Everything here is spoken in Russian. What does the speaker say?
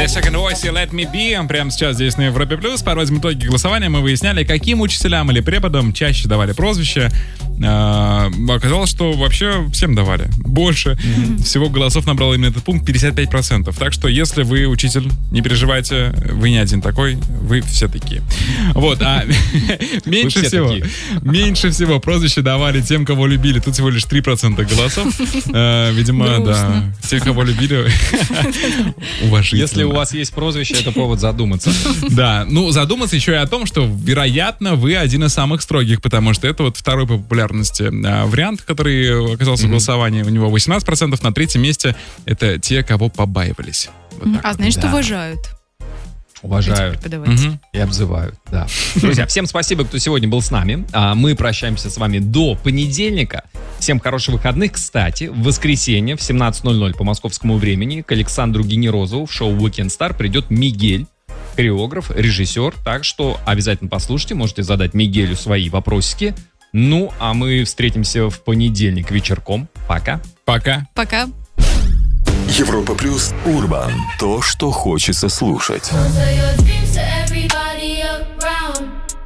The Second Voice и Let Me Be прямо сейчас здесь на Европе Плюс. Подводим итоги голосования. Мы выясняли, каким учителям или преподам чаще давали прозвище. Оказалось, что вообще всем давали. Больше всего голосов набрал именно этот пункт, 55%. Так что, если вы учитель, не переживайте, вы не один такой, вы все такие. Вот, а меньше всего прозвище давали тем, кого любили. Тут всего лишь 3% голосов. Видимо, да, тех, кого любили, уважительно. Если у вас есть прозвище, это повод задуматься. Да, ну задуматься еще и о том, что, вероятно, вы один из самых строгих, потому что это вот второй по популярности вариант, который оказался в голосовании. У него 18%, на третьем месте это те, кого побаивались. Вот а значит, уважают. Уважают и обзывают, да. Друзья, всем спасибо, кто сегодня был с нами. Мы прощаемся с вами до понедельника. Всем хороших выходных. Кстати, в воскресенье в 17:00 по московскому времени к Александру Генерозову в шоу Weekend Star придет Мигель, хореограф, режиссер. Так что обязательно послушайте, можете задать Мигелю свои вопросики. Ну, а мы встретимся в понедельник вечерком. Пока. Пока. Пока. Европа Плюс Урбан. То, что хочется слушать.